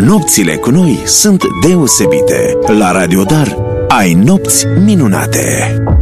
Nopțile cu noi sunt deosebite. La Radio Dar ai nopți minunate.